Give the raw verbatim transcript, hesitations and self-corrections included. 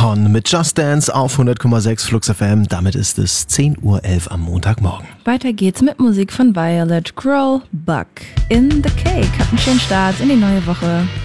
Con mit Just Dance auf hundert Komma sechs Flux F M. Damit ist es zehn Uhr elf am Montagmorgen. Weiter geht's mit Musik von Violet, Grohl, Buck. In the Cake hat einen schönen Start in die neue Woche.